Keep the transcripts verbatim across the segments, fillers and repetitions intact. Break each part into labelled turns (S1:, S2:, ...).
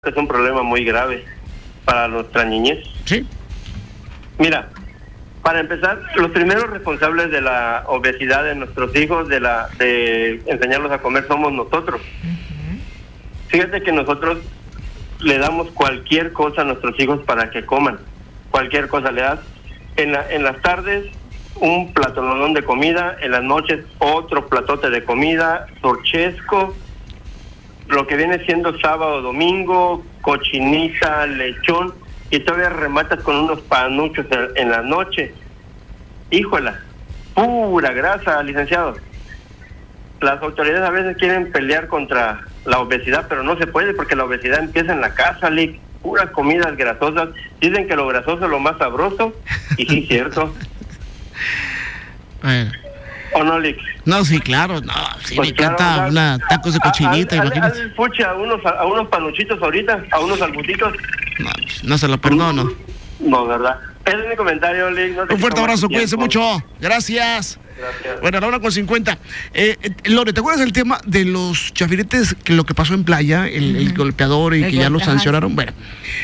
S1: Es un problema muy grave para nuestra niñez.
S2: Sí.
S1: Mira, para empezar, los primeros responsables de la obesidad de nuestros hijos, de la de enseñarlos a comer, somos nosotros. Uh-huh. Fíjate que nosotros le damos cualquier cosa a nuestros hijos para que coman. Cualquier cosa le das. En, la, en las tardes, un platonón de comida. En las noches, otro platote de comida. Torchesco. Lo que viene siendo sábado, domingo, cochinita, lechón, y todavía rematas con unos panuchos en, en la noche. Híjola, pura grasa, licenciado. Las autoridades a veces quieren pelear contra la obesidad, pero no se puede porque la obesidad empieza en la casa, Lick. Puras comidas grasosas. Dicen que lo grasoso es lo más sabroso, y sí, cierto.
S2: Bueno.
S1: ¿O no, Lick?
S2: No, sí, claro, no, sí,
S1: pues
S2: me
S1: claro,
S2: encanta una tacos de cochinita,
S1: al,
S2: imagínate.
S1: al, al fuche a unos, a unos panuchitos ahorita, a unos albutitos.
S2: No, no se lo perdono.
S1: No, ¿verdad? Ese es mi comentario, Lick. No
S2: Un fuerte abrazo, cuídense mucho. Gracias.
S1: Gracias.
S2: Bueno, a la una con cincuenta. Eh, eh, Lore, ¿te acuerdas del tema de los chafiretes, que lo que pasó en Playa, el, uh-huh. el golpeador y el que ya lo sancionaron? Bueno,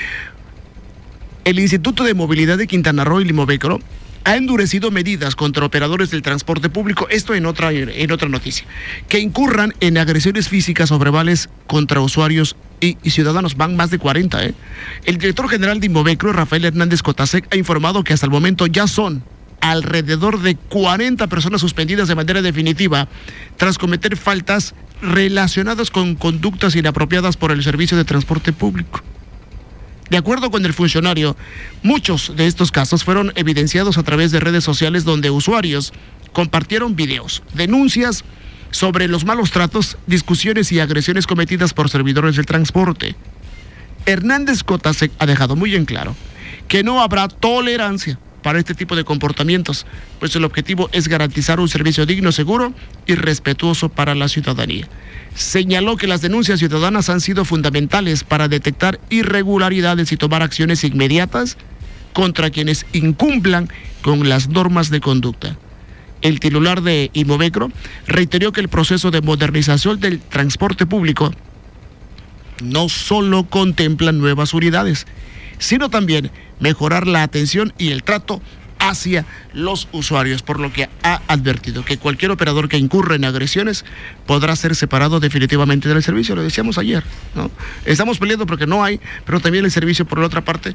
S2: el Instituto de Movilidad de Quintana Roo y Limovecro ha endurecido medidas contra operadores del transporte público, esto en otra, en otra noticia, que incurran en agresiones físicas o verbales contra usuarios y, y ciudadanos. Van más de cuarenta, ¿eh? El director general de Limovecro, Rafael Hernández Cotasec, ha informado que hasta el momento ya son alrededor de cuarenta personas suspendidas de manera definitiva tras cometer faltas relacionadas con conductas inapropiadas por el servicio de transporte público. De acuerdo con el funcionario, muchos de estos casos fueron evidenciados a través de redes sociales donde usuarios compartieron videos, denuncias sobre los malos tratos, discusiones y agresiones cometidas por servidores del transporte. Hernández Cotasec ha dejado muy en claro que no habrá tolerancia para este tipo de comportamientos, pues el objetivo es garantizar un servicio digno, seguro y respetuoso para la ciudadanía. Señaló que las denuncias ciudadanas han sido fundamentales para detectar irregularidades y tomar acciones inmediatas contra quienes incumplan con las normas de conducta. El titular de Limovecro reiteró que el proceso de modernización del transporte público no solo contempla nuevas unidades, sino también mejorar la atención y el trato hacia los usuarios, por lo que ha advertido que cualquier operador que incurra en agresiones podrá ser separado definitivamente del servicio. Lo decíamos ayer, ¿no? Estamos peleando porque no hay, pero también el servicio, por la otra parte,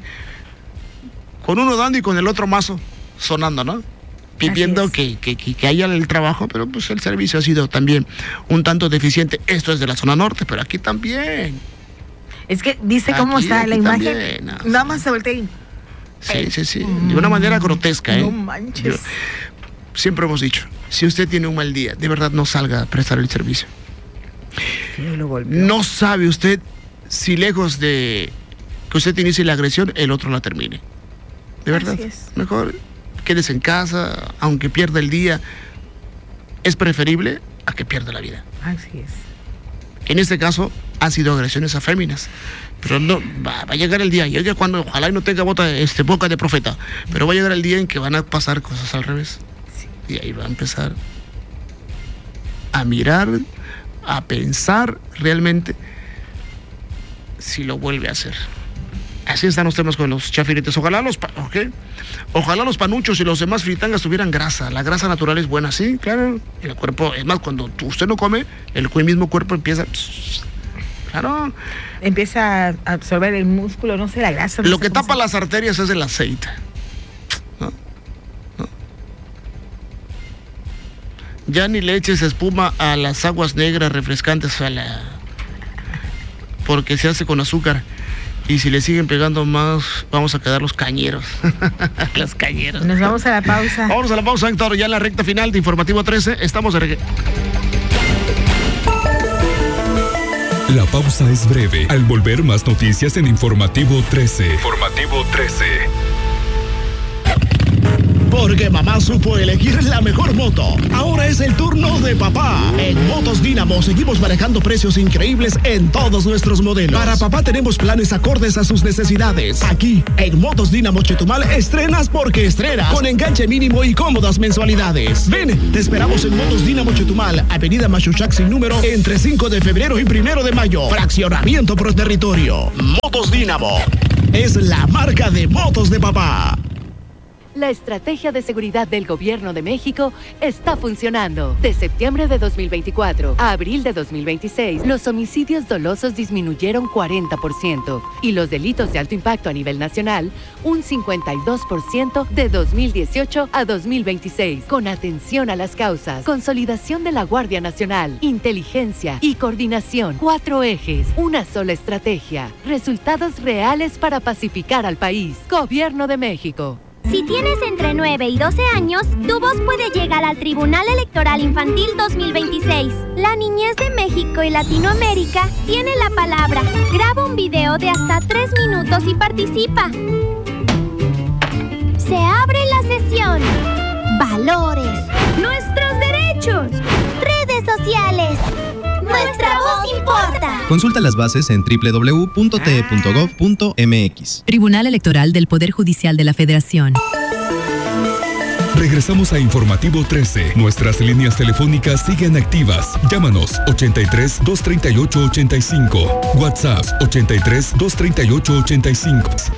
S2: con uno dando y con el otro mazo sonando, ¿no? Pidiendo que, que, que haya el trabajo, pero pues el servicio ha sido también un tanto deficiente. Esto es de la zona norte, pero aquí también.
S3: Es que dice cómo aquí, está aquí la imagen. También, no, nada más se voltea y...
S2: Sí, sí, sí, de una manera grotesca, ¿eh?
S3: No manches. Yo,
S2: siempre hemos dicho, si usted tiene un mal día, de verdad no salga a prestar el servicio.
S3: Sí, lo
S2: no sabe usted si lejos de que usted inicie la agresión, el otro la termine. De verdad,
S3: es.
S2: Mejor quédese en casa, aunque pierda el día. Es preferible a que pierda la vida.
S3: Así es.
S2: En este caso, han sido agresiones a féminas. Pero no, va, va a llegar el día, llega cuando, ojalá y no tenga bota, este, boca de profeta, pero va a llegar el día en que van a pasar cosas al revés. Sí. Y ahí va a empezar a mirar, a pensar realmente si lo vuelve a hacer. Así están los temas con los chafiretes. Ojalá los, ¿okay? Ojalá los panuchos y los demás fritangas tuvieran grasa. La grasa natural es buena, sí, claro. Y el cuerpo, es más, cuando usted no come, el mismo cuerpo empieza... Claro.
S3: Empieza a absorber el músculo, no sé, la grasa. No
S2: Lo
S3: sé
S2: que tapa
S3: se...
S2: las arterias es el aceite. ¿No? ¿No? Ya ni le eches espuma a las aguas negras refrescantes, a la... porque se hace con azúcar. Y si le siguen pegando más, vamos a quedar los cañeros. Los cañeros.
S3: Nos vamos a la pausa.
S2: Vamos a la pausa, Héctor, ya en la recta final de Informativo trece. Estamos de regreso.
S4: La pausa es breve. Al volver, más noticias en Informativo trece. Informativo trece.
S2: Porque mamá supo elegir la mejor moto. Ahora es el turno de papá. En Motos Dínamo seguimos manejando precios increíbles en todos nuestros modelos. Para papá tenemos planes acordes a sus necesidades. Aquí, en Motos Dínamo Chetumal, estrenas porque estrenas. Con enganche mínimo y cómodas mensualidades. Ven, te esperamos en Motos Dínamo Chetumal, Avenida Machuchac sin número, entre cinco de febrero y primero de mayo. Fraccionamiento por territorio. Motos Dínamo es la marca de motos de papá.
S5: La estrategia de seguridad del Gobierno de México está funcionando. De septiembre de dos mil veinticuatro a abril de dos mil veintiséis, los homicidios dolosos disminuyeron cuarenta por ciento y los delitos de alto impacto a nivel nacional un cincuenta y dos por ciento de dos mil dieciocho a dos mil veintiséis. Con atención a las causas, consolidación de la Guardia Nacional, inteligencia y coordinación. Cuatro ejes, una sola estrategia. Resultados reales para pacificar al país. Gobierno de México.
S6: Si tienes entre nueve y doce años, tu voz puede llegar al Tribunal Electoral Infantil dos mil veintiséis. La niñez de México y Latinoamérica tiene la palabra. Graba un video de hasta tres minutos y participa. Se abre la sesión. Valores. Nuestros derechos. Redes sociales. Nuestra voz importa.
S7: Consulta las bases en doble u doble u doble u punto t e punto gov punto m x.
S8: Tribunal Electoral del Poder Judicial de la Federación.
S4: Regresamos a Informativo trece. Nuestras líneas telefónicas siguen activas. Llámanos ochenta y tres, dos treinta y ocho, ochenta y cinco. WhatsApp ochenta y tres, dos treinta y ocho, ochenta y cinco.